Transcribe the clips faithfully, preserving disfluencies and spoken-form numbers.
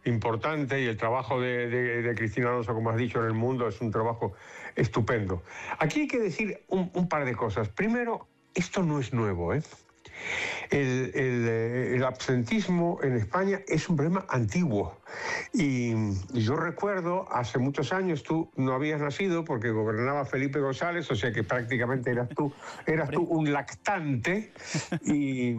importante, y el trabajo de, de, de Cristina Alonso, como has dicho, en El Mundo es un trabajo estupendo. Aquí hay que decir un, un par de cosas. Primero, esto no es nuevo, ¿eh? El, el, el absentismo en España es un problema antiguo. Y yo recuerdo, hace muchos años, tú no habías nacido porque gobernaba Felipe González, o sea que prácticamente eras tú, eras tú un lactante, y,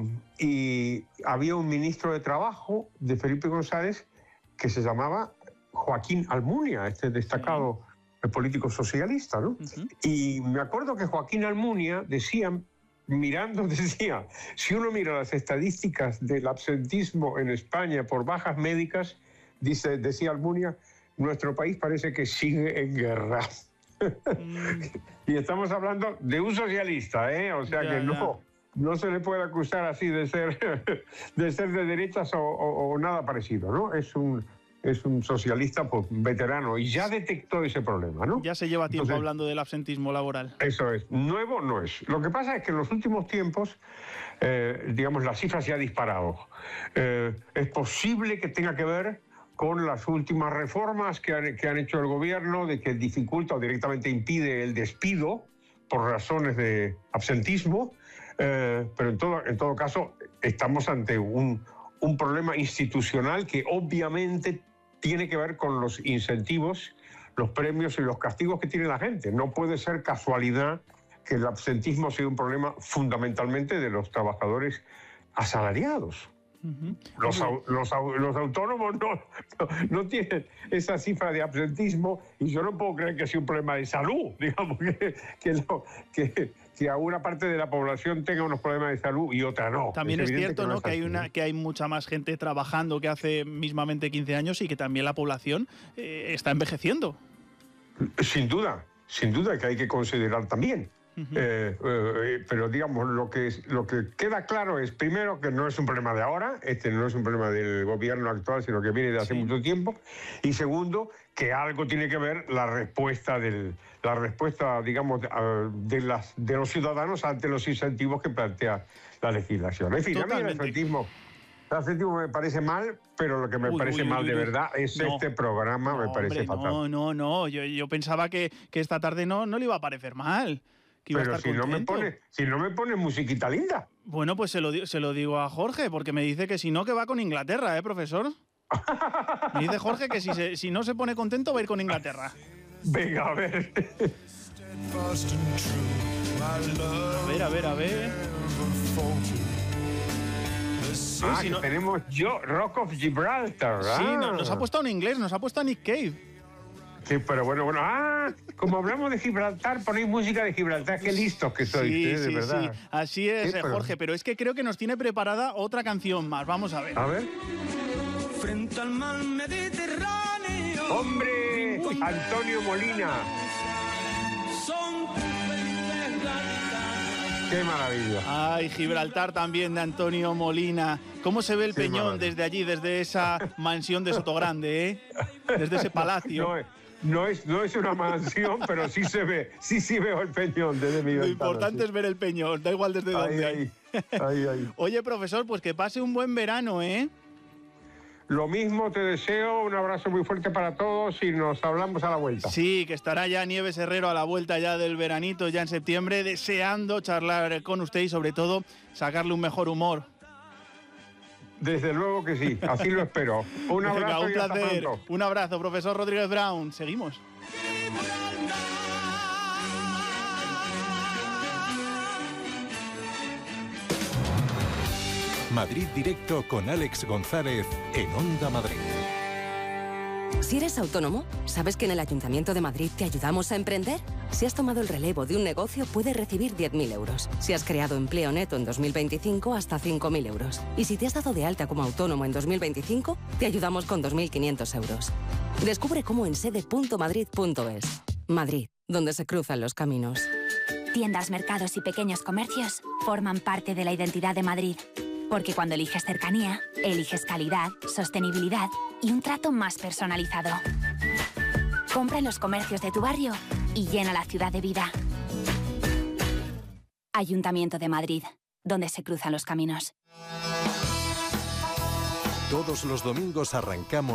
y había un ministro de Trabajo de Felipe González que se llamaba Joaquín Almunia, este destacado sí. político socialista, ¿no? Uh-huh. Y me acuerdo que Joaquín Almunia decía... Mirando, decía, si uno mira las estadísticas del absentismo en España por bajas médicas, dice, decía Almunia, nuestro país parece que sigue en guerra. Mm. Y estamos hablando de un socialista, ¿eh? O sea ya, que no, no se le puede acusar así de ser de, ser de derechas o, o, o nada parecido, ¿no? Es un... es un socialista pues, veterano y ya detectó ese problema, ¿no? Ya se lleva tiempo Entonces, hablando del absentismo laboral. Eso es. Nuevo no es. Lo que pasa es que en los últimos tiempos, eh, digamos, la cifra se ha disparado. Eh, es posible que tenga que ver con las últimas reformas que han, que han hecho el gobierno, de que dificulta o directamente impide el despido por razones de absentismo, eh, pero en todo, en todo caso estamos ante un, un problema institucional que obviamente tiene que ver con los incentivos, los premios y los castigos que tiene la gente. No puede ser casualidad que el absentismo sea un problema fundamentalmente de los trabajadores asalariados. Uh-huh. Los, los, los autónomos no, no, no tienen esa cifra de absentismo, y yo no puedo creer que sea un problema de salud, digamos, que, que, no, que, que a una parte de la población tenga unos problemas de salud y otra no. También es, es cierto, que ¿no? que, hay una, que hay mucha más gente trabajando que hace mismamente quince años, y que también la población eh, está envejeciendo. Sin duda, sin duda que hay que considerar también. Uh-huh. eh, eh, pero digamos, lo que, es, lo que queda claro es, primero, que no es un problema de ahora, este no es un problema del gobierno actual, sino que viene de hace sí. mucho tiempo, y segundo, que algo tiene que ver la respuesta, del, la respuesta digamos, de, las, de los ciudadanos ante los incentivos que plantea la legislación. En fin, Totalmente. a mí el absentismo, el absentismo me parece mal, pero lo que me uy, parece uy, mal uy, de verdad es no. este programa, no, me parece hombre, fatal. No, no, no, yo, yo pensaba que, que esta tarde no, no le iba a parecer mal. Pero si no, me pone, si no me pone musiquita linda. Bueno, pues se lo, se lo digo a Jorge, porque me dice que si no, que va con Inglaterra, ¿eh, profesor? Me dice Jorge que si, se, si no se pone contento va a ir con Inglaterra. Venga, a ver. A ver, a ver, a ver. Sí, ah, si que no... tenemos yo, Rock of Gibraltar, ¿verdad? Sí, no, nos ha puesto en inglés, nos ha puesto a Nick Cave. Sí, pero bueno, bueno, ah, como hablamos de Gibraltar, ponéis música de Gibraltar, qué listos que sois, sí, ¿eh? de sí, verdad. Sí, así es, sí, pero... Jorge, pero es que creo que nos tiene preparada otra canción más, vamos a ver. A ver. Frente al mar Mediterráneo. ¡Hombre! Uy. Antonio Molina. Son ¡Qué maravilla! Ay, Gibraltar también de Antonio Molina. ¿Cómo se ve el Qué Peñón maravilla. desde allí, desde esa mansión de Sotogrande, eh? Desde ese palacio. No, no, No es, no es una mansión, pero sí se ve, sí, sí veo el Peñón desde mi ventana. Lo importante sí. es ver el Peñón, da igual desde dónde. Ahí, ahí, ahí. Oye, profesor, pues que pase un buen verano, ¿eh? Lo mismo te deseo, un abrazo muy fuerte para todos y nos hablamos a la vuelta. Sí, que estará ya Nieves Herrero a la vuelta ya del veranito, ya en septiembre, deseando charlar con usted y sobre todo sacarle un mejor humor. Desde luego que sí, así lo espero. Un abrazo. Venga, un y hasta placer. Pronto. Un abrazo, profesor Rodríguez Brown. Seguimos. Madrid Directo con Alex González en Onda Madrid. Si eres autónomo, ¿sabes que en el Ayuntamiento de Madrid te ayudamos a emprender? Si has tomado el relevo de un negocio, puedes recibir diez mil euros. Si has creado empleo neto en dos mil veinticinco, hasta cinco mil euros. Y si te has dado de alta como autónomo en dos mil veinticinco, te ayudamos con dos mil quinientos euros. Descubre cómo en sede punto madrid punto es. Madrid, donde se cruzan los caminos. Tiendas, mercados y pequeños comercios forman parte de la identidad de Madrid. Porque cuando eliges cercanía, eliges calidad, sostenibilidad y un trato más personalizado. Compra en los comercios de tu barrio y llena la ciudad de vida. Ayuntamiento de Madrid, donde se cruzan los caminos. Todos los domingos arrancamos